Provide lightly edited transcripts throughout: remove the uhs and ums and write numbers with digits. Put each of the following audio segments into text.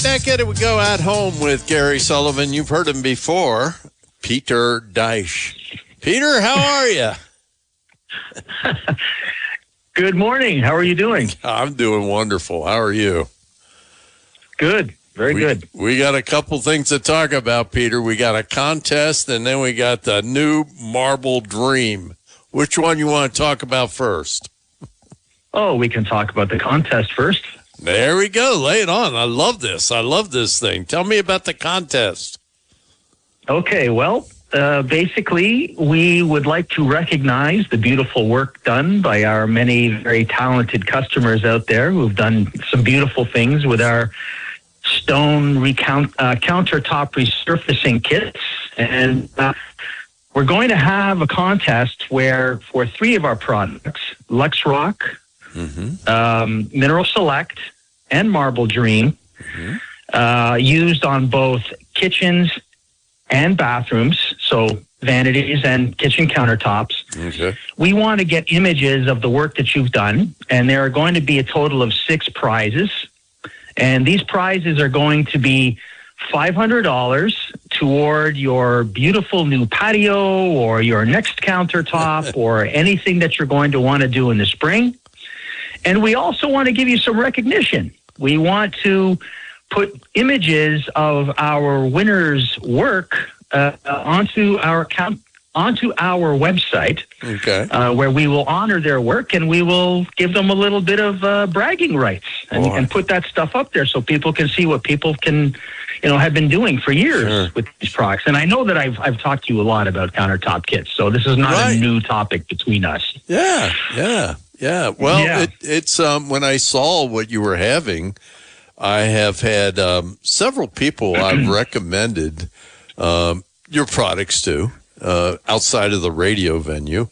Back at it, we go at home with Gary Sullivan. You've heard him before, Peter Deich. Peter, how are you? Good morning. How are you doing? I'm doing wonderful. How are you? Good. Very good. We got a couple things to talk about, Peter. We got a contest, and then we got the new Marble Dream. Which one you want to talk about first? Oh, we can talk about the contest first. There we go. Lay it on. I love this. I love this thing. Tell me about the contest. Okay, well, basically, we would like to recognize the beautiful work done by our many very talented customers out there who've done some beautiful things with our stone countertop resurfacing kits. And we're going to have a contest where for 3 of our products, Lux Rock, Mineral Select, and Marble Dream, used on both kitchens and bathrooms, so vanities and kitchen countertops. Okay. We want to get images of the work that you've done, and there are going to be a total of 6 prizes. And these prizes are going to be $500 toward your beautiful new patio or your next countertop or anything that you're going to want to do in the spring. And we also want to give you some recognition. We want to put images of our winners' work onto our website, where we will honor their work and we will give them a little bit of bragging rights and put that stuff up there so people can see what people can, have been doing for years with these products. And I know that I've talked to you a lot about countertop kits, so this is not a new topic between us. Yeah. Well, it's when I saw what you were having, I have had several people I've recommended your products to outside of the radio venue.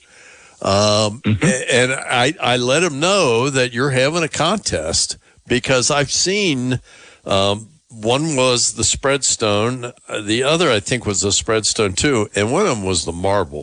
And I let them know that you're having a contest because I've seen one was the spread stone. The other, I think, was the spread stone too. And one of them was the marble.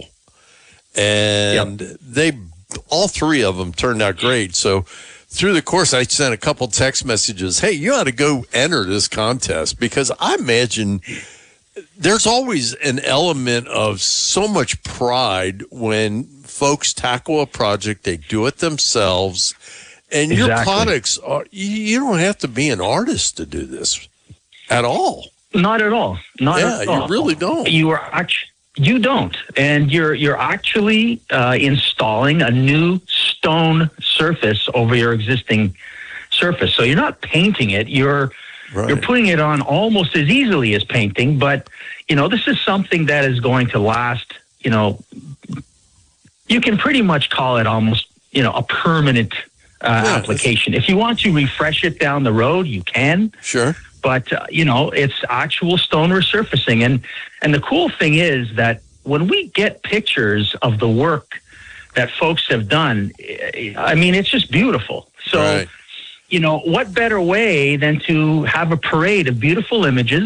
And all 3 of them turned out great. So through the course, I sent a couple text messages. Hey, you ought to go enter this contest because I imagine there's always an element of so much pride when folks tackle a project, they do it themselves, and your products are, you don't have to be an artist to do this at all. Not at all. Not at all. You really don't. You don't. And you're actually installing a new stone surface over your existing surface. So you're not painting it. You're putting it on almost as easily as painting, but this is something that is going to last, you can pretty much call it almost, a permanent application. If you want to refresh it down the road, you can. Sure. But, it's actual stone resurfacing. And the cool thing is that when we get pictures of the work that folks have done, I mean, it's just beautiful. So, what better way than to have a parade of beautiful images